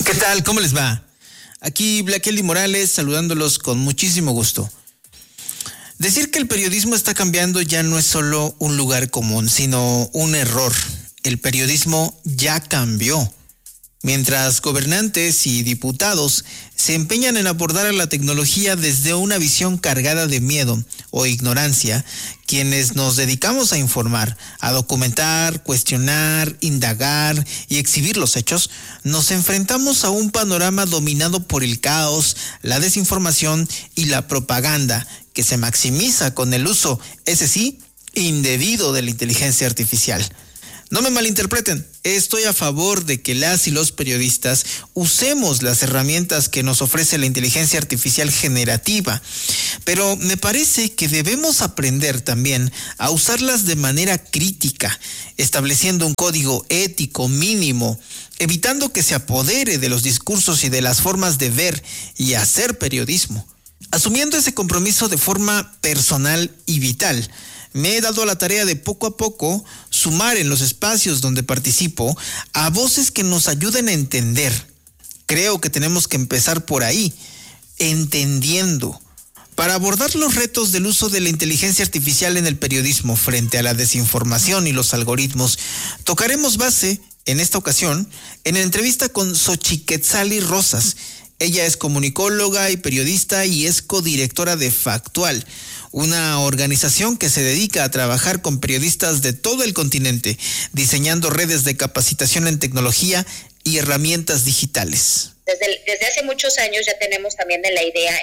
¿Qué tal? ¿Cómo les va? Aquí Blaquelli Morales saludándolos con muchísimo gusto. Decir que el periodismo está cambiando ya no es solo un lugar común, sino un error. El periodismo ya cambió. Mientras gobernantes y diputados se empeñan en abordar a la tecnología desde una visión cargada de miedo o ignorancia, quienes nos dedicamos a informar, a documentar, cuestionar, indagar y exhibir los hechos, nos enfrentamos a un panorama dominado por el caos, la desinformación y la propaganda, que se maximiza con el uso, ese sí, indebido de la inteligencia artificial. No me malinterpreten, estoy a favor de que las y los periodistas usemos las herramientas que nos ofrece la inteligencia artificial generativa, pero me parece que debemos aprender también a usarlas de manera crítica, estableciendo un código ético mínimo, evitando que se apodere de los discursos y de las formas de ver y hacer periodismo. Asumiendo ese compromiso de forma personal y vital, me he dado a la tarea de poco a poco sumar en los espacios donde participo a voces que nos ayuden a entender. Creo que tenemos que empezar por ahí, entendiendo. Para abordar los retos del uso de la inteligencia artificial en el periodismo frente a la desinformación y los algoritmos, tocaremos base, en esta ocasión, en la entrevista con Xochiquetzali Rosas. Ella es comunicóloga y periodista y es codirectora de Factual, una organización que se dedica a trabajar con periodistas de todo el continente, diseñando redes de capacitación en tecnología y herramientas digitales. Desde hace muchos años ya tenemos también de la idea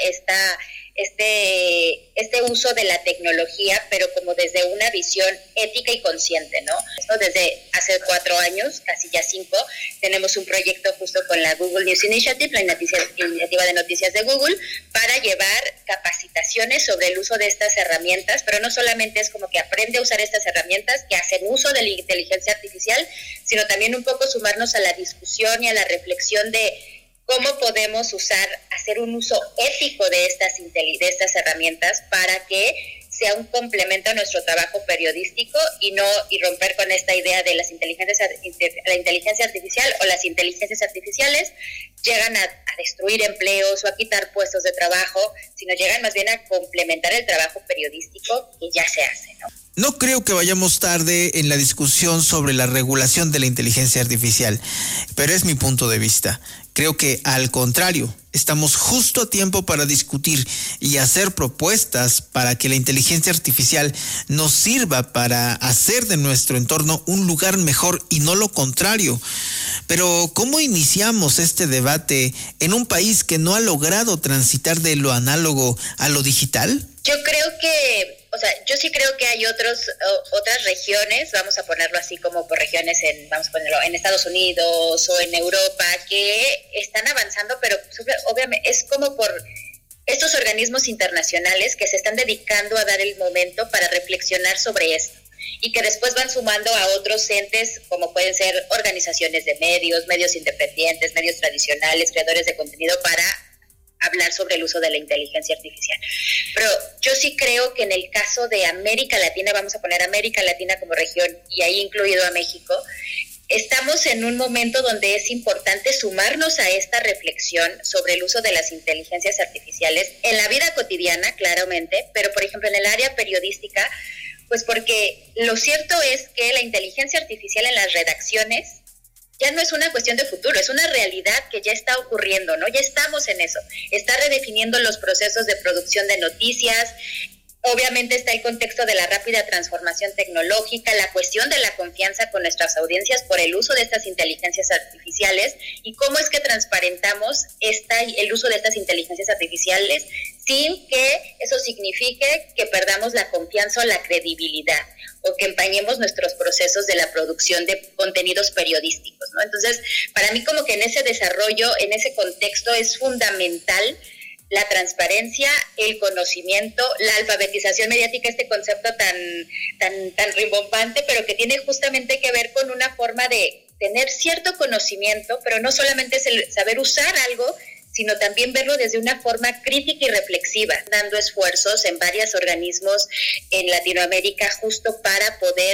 este uso de la tecnología, pero como desde una visión ética y consciente, ¿no? Esto desde hace 4 años, casi ya 5, tenemos un proyecto justo con la Google News Initiative, la iniciativa de noticias de Google, para llevar capacitaciones sobre el uso de estas herramientas, pero no solamente es como que aprende a usar estas herramientas que hacen uso de la inteligencia artificial, sino también un poco sumarnos a la discusión y a la reflexión de cómo podemos hacer un uso ético de estas herramientas para que sea un complemento a nuestro trabajo periodístico y romper con esta idea de la inteligencia artificial o las inteligencias artificiales llegan a destruir empleos o a quitar puestos de trabajo, sino llegan más bien a complementar el trabajo periodístico que ya se hace, ¿no? No creo que vayamos tarde en la discusión sobre la regulación de la inteligencia artificial, pero es mi punto de vista. Creo que, al contrario, estamos justo a tiempo para discutir y hacer propuestas para que la inteligencia artificial nos sirva para hacer de nuestro entorno un lugar mejor y no lo contrario. Pero, ¿cómo iniciamos este debate en un país que no ha logrado transitar de lo análogo a lo digital? Yo sí creo que hay otras regiones, vamos a ponerlo así como por regiones en Estados Unidos o en Europa, que están avanzando, pero obviamente es como por estos organismos internacionales que se están dedicando a dar el momento para reflexionar sobre esto y que después van sumando a otros entes como pueden ser organizaciones de medios independientes, medios tradicionales, creadores de contenido para hablar sobre el uso de la inteligencia artificial. Pero yo sí creo que en el caso de América Latina, vamos a poner América Latina como región y ahí incluido a México, estamos en un momento donde es importante sumarnos a esta reflexión sobre el uso de las inteligencias artificiales en la vida cotidiana, claramente, pero por ejemplo en el área periodística, pues porque lo cierto es que la inteligencia artificial en las redacciones ya no es una cuestión de futuro, es una realidad que ya está ocurriendo, ¿no? Ya estamos en eso. Está redefiniendo los procesos de producción de noticias. Obviamente está el contexto de la rápida transformación tecnológica, la cuestión de la confianza con nuestras audiencias por el uso de estas inteligencias artificiales y cómo es que transparentamos el uso de estas inteligencias artificiales sin que eso signifique que perdamos la confianza o la credibilidad o que empañemos nuestros procesos de la producción de contenidos periodísticos, ¿no? Entonces, para mí como que en ese desarrollo, en ese contexto es fundamental la transparencia, el conocimiento, la alfabetización mediática, este concepto tan rimbombante, pero que tiene justamente que ver con una forma de tener cierto conocimiento, pero no solamente es el saber usar algo, sino también verlo desde una forma crítica y reflexiva, dando esfuerzos en varios organismos en Latinoamérica justo para poder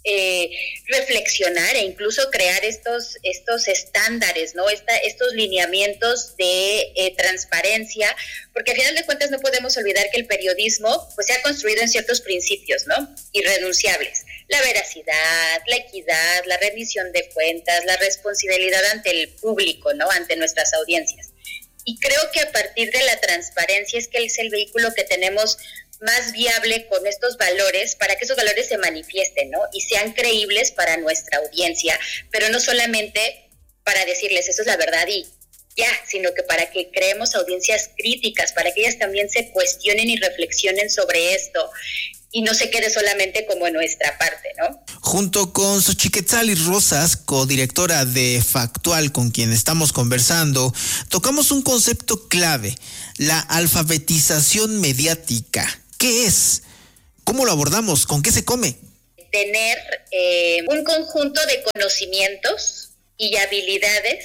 reflexionar e incluso crear estos estándares, ¿no? Estos lineamientos de transparencia, porque al final de cuentas no podemos olvidar que el periodismo pues se ha construido en ciertos principios, ¿no? Irrenunciables. La veracidad, la equidad, la rendición de cuentas, la responsabilidad ante el público, ¿no? Ante nuestras audiencias. Y creo que a partir de la transparencia es que es el vehículo que tenemos más viable con estos valores para que esos valores se manifiesten, ¿no? Y sean creíbles para nuestra audiencia, pero no solamente para decirles eso es la verdad y ya, sino que para que creemos audiencias críticas, para que ellas también se cuestionen y reflexionen sobre esto y no se quede solamente como en nuestra parte, ¿no? Junto con Xochiquetzali Rosas, codirectora de Factual, con quien estamos conversando, tocamos un concepto clave, la alfabetización mediática. ¿Qué es? ¿Cómo lo abordamos? ¿Con qué se come? Tener un conjunto de conocimientos y habilidades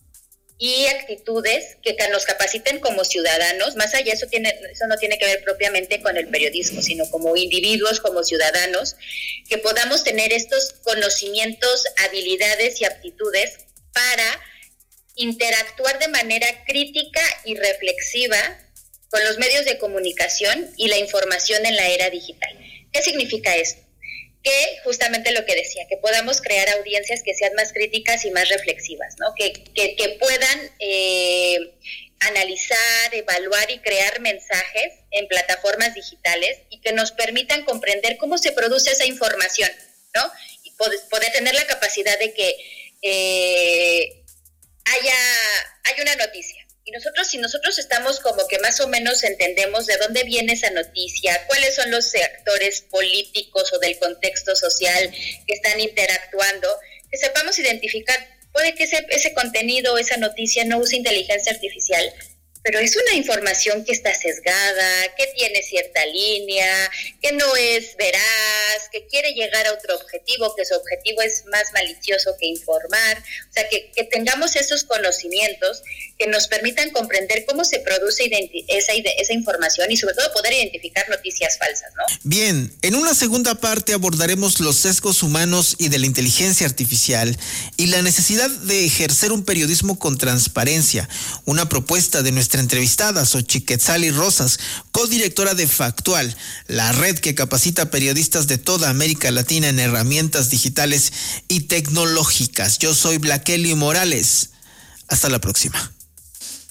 y actitudes que nos capaciten como ciudadanos. Más allá, eso no tiene que ver propiamente con el periodismo, sino como individuos, como ciudadanos, que podamos tener estos conocimientos, habilidades y aptitudes para interactuar de manera crítica y reflexiva con los medios de comunicación y la información en la era digital. ¿Qué significa esto? Que justamente lo que decía, que podamos crear audiencias que sean más críticas y más reflexivas, ¿no? Que puedan analizar, evaluar y crear mensajes en plataformas digitales y que nos permitan comprender cómo se produce esa información, ¿no? Y poder tener la capacidad de que haya una noticia. Y si nosotros estamos como que más o menos entendemos de dónde viene esa noticia, cuáles son los actores políticos o del contexto social que están interactuando, que sepamos identificar, puede que ese contenido, esa noticia no use inteligencia artificial, pero es una información que está sesgada, que tiene cierta línea, que no es veraz, que quiere llegar a otro objetivo, que su objetivo es más malicioso que informar. O sea, que tengamos esos conocimientos que nos permitan comprender cómo se produce esa información y sobre todo poder identificar noticias falsas, ¿no? Bien, en una segunda parte abordaremos los sesgos humanos y de la inteligencia artificial y la necesidad de ejercer un periodismo con transparencia, una propuesta de nuestra entrevistada Xochiquetzali Rosas, codirectora de Factual, la red que capacita periodistas de toda América Latina en herramientas digitales y tecnológicas. Yo soy Blaquelio Morales. Hasta la próxima.